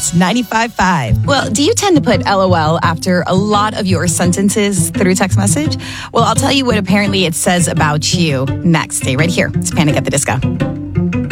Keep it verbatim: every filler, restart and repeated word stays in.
Hits ninety-five point five. Well, do you tend to put LOL after a lot of your sentences through text message? Well, I'll tell you what apparently it says about you next. Stay right here. It's Panic at the Disco.